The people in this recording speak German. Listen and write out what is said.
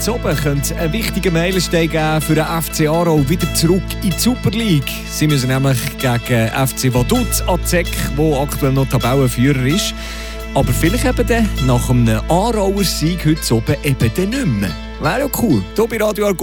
heute oben könnte ein wichtiger Meilenstein geben für den FC Aarau wieder zurück in die Super League. Sie müssen nämlich gegen FC Vaduz an die Zec, der aktuell noch Tabellenführer ist. Aber vielleicht eben dann nach einem Aarauer Sieg heute oben eben dann nicht mehr. Wäre ja cool. Hier bei Radio Argo